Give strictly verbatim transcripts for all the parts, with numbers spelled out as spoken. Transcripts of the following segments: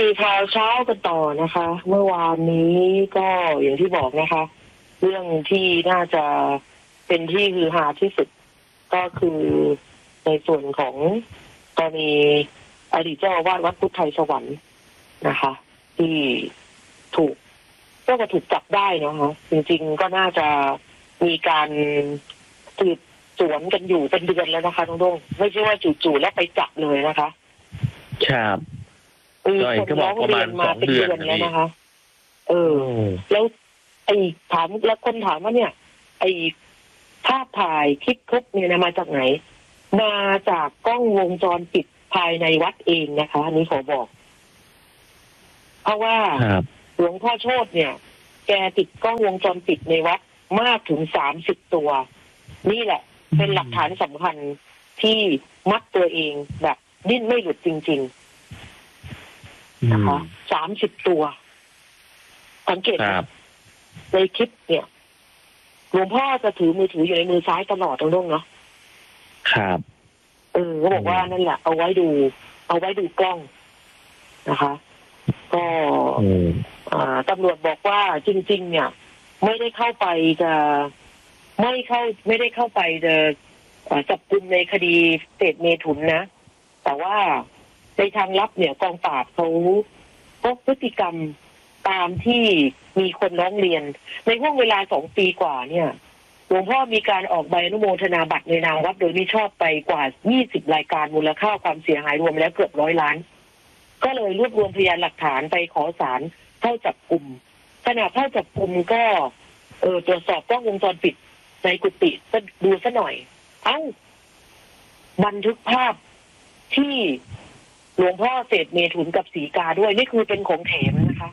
ข่าวเช้ากันต่อนะคะ เมื่อวานนี้ก็อย่างที่บอกนะคะ เรื่องที่น่าจะเป็นที่ฮือฮาที่สุดก็คือในส่วนของกรณีอดีตเจ้าอาวาสวัดพุทธไทยสวรรค์นะคะ ที่ถูกก็จะถูกจับได้นะคะจริงๆก็น่าจะมีการสืบสวนกันอยู่เป็นเดือนแล้วนะคะน้องดงไม่ใช่ว่าจู่ๆแล้วไปจับเลยนะคะครับมีคนร้องเรียนมาเป็นเดือนแล้วนะคะเออแล้วไอ้ถามแล้วคนถามว่าเนี่ยไอ้ภาพถ่ายคลิปคลิปเนี่ยนะมาจากไหนมาจากกล้องวงจรปิดภายในวัดเองนะคะอันนี้ขอบอกเพราะว่าหลวงพ่อโชติเนี่ยแกติดกล้องวงจรปิดในวัดมากถึงสามสิบตัวนี่แหละเป็นหลักฐานสำคัญที่มัดตัวเองแบบดิ้นไม่หลุดจริงๆนะคะสามสิบตัวสังเกตในคลิปเนี่ยหลวงพ่อจะถือมือถืออยู่ในมือซ้ายตลอดตรงๆเนาะครับเออเขาบอกว่านั่นแหละเอาไว้ดูเอาไว้ดูกล้องนะคะก็ตำรวจบอกว่าจริงๆเนี่ยไม่ได้เข้าไปจะไม่เข้าไม่ได้เข้าไปจะจับกุมในคดีเสพเมถุนนะแต่ว่าในทางลับเนี่ยกองปราบเขาพบพฤติกรรมตามที่มีคนร้องเรียนในห่วงเวลาสองปีกว่าเนี่ยหลวงพ่อมีการออกใบอนุโมทนาบัตรในนามวัดโดยมิชอบไปกว่ายี่สิบรายการมูลค่าความเสียหายรวมแล้วเกือบร้อยล้านก็เลยรวบรวมพยานหลักฐานไปขอศาลเข้าจับกุมขณะเข้าจับกุมก็เออตรวจสอบกล้องวงจรปิดในกุฏิดูซะหน่อยเอ้าบันทึกภาพที่หลวงพ่อเสพเมถุนกับสีกาด้วยนี่คือเป็นของแถมนะคะ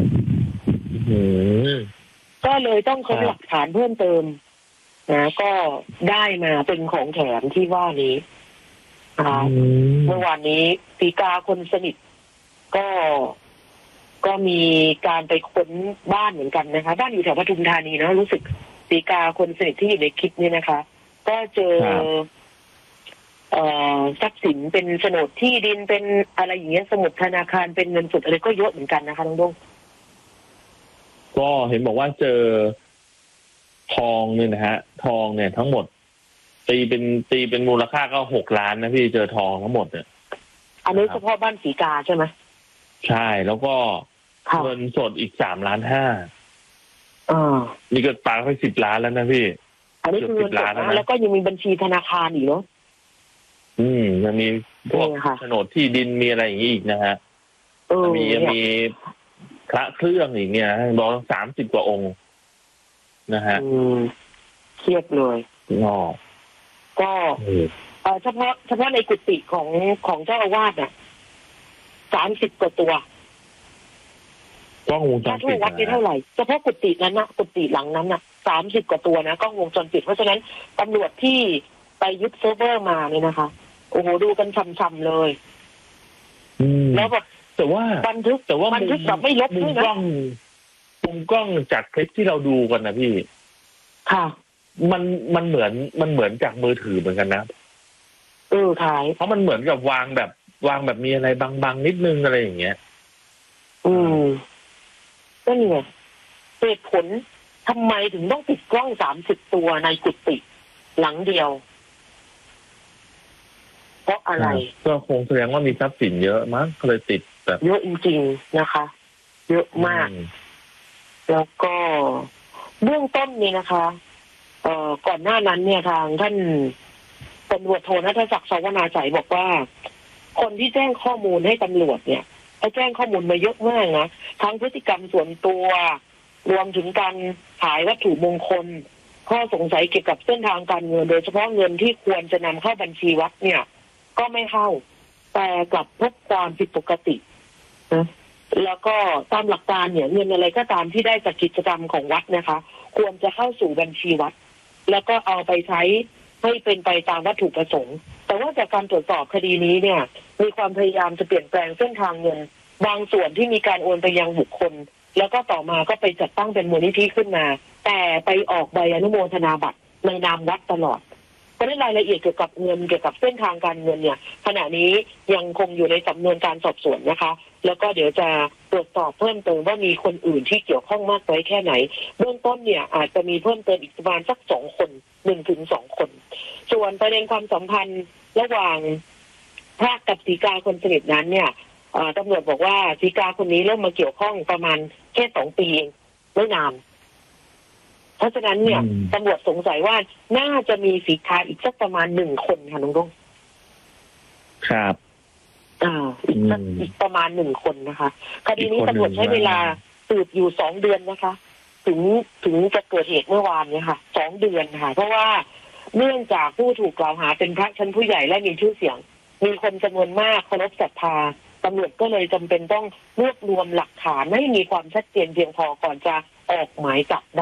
ก็เลยต้องค้นหลักฐานเพิ่มเติมนะก็ได้มาเป็นของแถมที่ว่านี้เมื่อวานนี้สีกาคนสนิทก็ก็มีการไปค้นบ้านเหมือนกันนะคะบ้านอยู่แถวปทุมธานีนะรู้สึกสีกาคนสนิทที่อยู่ในคลิปนี้นะคะก็เจอเอ่อทรัพย์สินเป็นโฉนดที่ดินเป็นอะไรอย่างเงี้ยสมุดธนาคารเป็นเงินสดอะไรก็เยอะเหมือนกันนะคะน้องดงก็เห็นบอกว่าเจอทองเนี่ยนะฮะทองเนี่ยทั้งหมดตีเป็นตีเป็นมูลค่าก็หกล้านนะพี่เจอทองทั้งหมดเนี่ยอันนี้เฉพาะบ้านสีกาใช่ไหมใช่แล้วก็เงินสดอีกสามล้านห้าอ่านี่ก็ปาไปสิบล้านแล้วนะพี่อันนี้คือเงินสดนะแล้วก็ยังมีบัญชีธนาคารอีกเนาะอืมยังมีพวกโฉนดที่ดินมีอะไรอย่างนี้อีกนะฮะมียังมีพระเครื่องอีกเนี่ยบอกสามสิบกว่าองค์นะฮะเครียดเลยอ๋อก็เออเฉพาะเฉพาะในกุฏิของของเจ้าอาวาสอ่ะสามสิบกว่าตัวกล้องวงจรปิดวัดนี่เท่าไหร่เฉพาะกุฏินั้นนะกุฏิหลังนั้นน่ะสามสิบกว่าตัวนะกล้องวงจรปิดเพราะฉะนั้นตำรวจที่ไปยึดเซิร์ฟเวอร์มาเนี่ยนะคะโอ้โหดูกันช่ำๆเลยแล้วแบบแต่ว่าบันทึกแต่ว่าบันทึกแบบไม่ลบด้วยนะกล้องมุมกล้องจากคลิปที่เราดูกันนะพี่ค่ะมันมันเหมือนมันเหมือนจากมือถือเหมือนกันนะเออขายเพราะมันเหมือนกับวางแบบวางแบบมีอะไรบางๆนิดนึงอะไรอย่างเงี้ยอืมนั่นไงเหตุผลทำไมถึงต้องติดกล้องสามสิบตัวในกุฏิหลังเดียวเพราะอะไรก็คงแสดงว่ามีทรัพย์สินเยอะมั้งก็เลยติดแบบเยอะจริงๆนะคะเยอะมากแล้วก็เบื้องต้นนี่นะคะเอ่อก่อนหน้านั้นเนี่ยทางท่านตำรวจโทณัฐศักดิ์ สวนาใจบอกว่าคนที่แจ้งข้อมูลให้ตำรวจเนี่ยเขาแจ้งข้อมูลมาเยอะมากนะทั้งพฤติกรรมส่วนตัวรวมถึงการขายวัตถุมงคลข้อสงสัยเกี่ยวกับเส้นทางการเงินโดยเฉพาะเงินที่ควรจะนำเข้าบัญชีวัดเนี่ยก็ไม่เข้าแต่กลับพบความผิดปกตินะแล้วก็ตามหลักการเนี่ยเงินอะไรก็ตามที่ได้จากกิจกรรมของวัดนะคะควรจะเข้าสู่บัญชีวัดแล้วก็เอาไปใช้ให้เป็นไปตามวัตถุประสงค์แต่ว่าจากการตรวจสอบคดีนี้เนี่ยมีความพยายามจะเปลี่ยนแปลงเส้นทางเงินบางส่วนที่มีการโอนไปยังบุคคลแล้วก็ต่อมาก็ไปจัดตั้งเป็นมูลนิธิขึ้นมาแต่ไปออกใบอนุโมทนาบัตรในนามวัดตลอดเพราะฉะนั้นรายละเอียดเกี่ยวกับเงินเกี่ยวกับเส้นทางการเงินเนี่ยขณะนี้ยังคงอยู่ในสำนวนการสอบสวนนะคะแล้วก็เดี๋ยวจะตรวจสอบเพิ่มเติมว่ามีคนอื่นที่เกี่ยวข้องมากน้อยแค่ไหนเบื้องต้นเนี่ยอาจจะมีเพิ่มเติมอีกประมาณสักสองคนหนึ่งถึงสองคนส่วนประเด็นความสัมพันธ์ระหว่างพระกับศรีกาคนสนิทนั้นเนี่ยตำรวจบอกว่าศรีกาคนนี้เริ่มมาเกี่ยวข้องประมาณแค่สองปีเองไม่นานเพราะฉะนั้นเนี่ยตำรวจสงสัยว่าน่าจะมีศรีกาอีกสักประมาณหนึ่งคนค่ะน้องรุ่งครับอ่าอีกสักอีกประมาณหนึ่งคนนะคะคดีนี้ตำรวจใช้เวลาสืบอยู่สองเดือนนะคะถึงถึงจะเกิดเหตุเมื่อวานเนี่ยค่ะสองเดือนค่ะเพราะว่าเนื่องจากผู้ถูกกล่าวหาเป็นพระชั้นผู้ใหญ่และมีชื่อเสียงมีคนจำนวนมากเคารพศรัทธาตำรวจก็เลยจำเป็นต้องรวบรวมหลักฐานให้มีความชัดเจนเพียงพอก่อนจะออกหมายจับได้